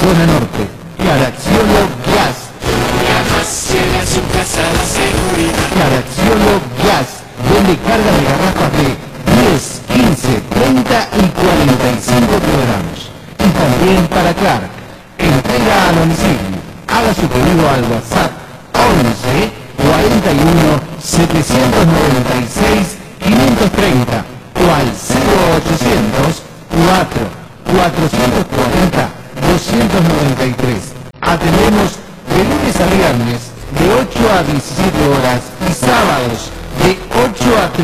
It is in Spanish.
zona norte. Caracciolo Gas. Llega a su casa la seguridad. Caracciolo Gas, donde carga de garrafas de 10, 15, 30 y 45 kilogramos. Y también para Clark. Entrega a domicilio. Haga su pedido al WhatsApp 11 41 796 530 o al 0800 4 440 293. Atendemos de lunes a viernes de 8 a 17 horas y sábados de 8 a 3.